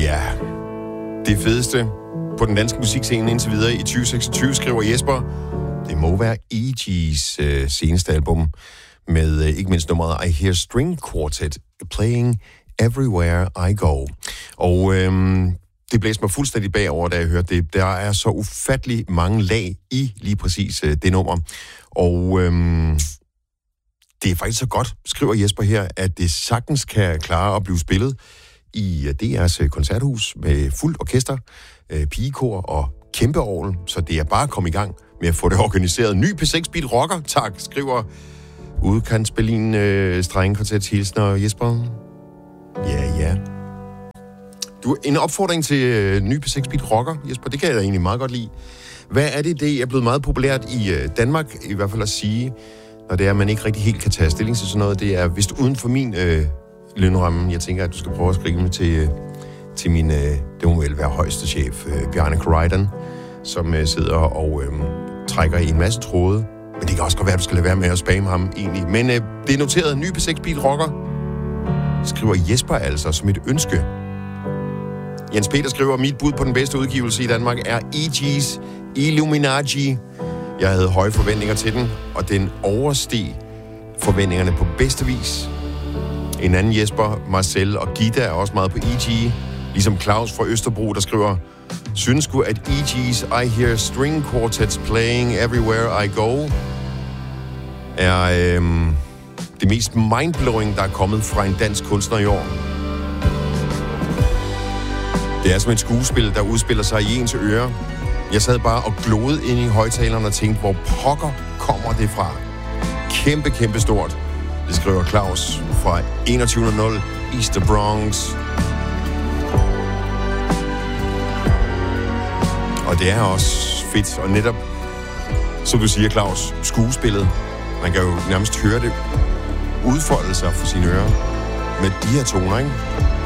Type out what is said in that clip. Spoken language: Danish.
Ja, det fedeste på den danske musikscene indtil videre i 2026, skriver Jesper. Det må være E.G.'s seneste album, med ikke mindst nummeret I Hear String Quartet playing everywhere I go. Og det blæste mig fuldstændig bagover, da jeg hørte det. Der er så ufattelig mange lag i lige præcis det nummer. Og det er faktisk så godt, skriver Jesper her, at det sagtens kan klare at blive spillet i DR's koncerthus med fuldt orkester, pigekor og kæmpe orgel. Så det er bare at komme i gang med at få det organiseret. Ny P6-beat rocker, tak, skriver Udkants Berlin strengekvartets hilsner Jesper. Ja. Du, en opfordring til ny P6-beat rocker, Jesper, det kan jeg da egentlig meget godt lide. Hvad er det er blevet meget populært i Danmark, i hvert fald at sige, når det er, at man ikke rigtig helt kan tage stilling til sådan noget. Det er vist uden for min lønramme. Jeg tænker, at du skal prøve at skrive mig til min, det må vel være højeste chef, Bjarne Corydon, som sidder og trækker i en masse tråde. Men det kan også godt være, at du skal lade være med at spamme ham egentlig. Men det er noteret, ny P6-beat rocker, skriver Jesper altså som et ønske. Jens Peter skriver, mit bud på den bedste udgivelse i Danmark er E.G.'s Illuminati. Jeg havde høje forventninger til den, og den oversteg forventningerne på bedste vis. En anden Jesper, Marcel og Gita er også meget på E.G., ligesom Claus fra Østerbro, der skriver, synes sgu, at E.G.'s I Hear String Quartets playing everywhere I go er det mest mindblowing, der er kommet fra en dansk kunstner i år. Det er som et skuespil, der udspiller sig i ens ører. Jeg sad bare og glodede ind i højtalerne og tænkte, hvor pokker kommer det fra? Kæmpe stort. Det skriver Claus fra 2100 East the Bronx. Og det er også fedt, og netop, som du siger, Claus, skuespillet. Man kan jo nærmest høre det udfolde sig for sine ører med de her toner, ikke?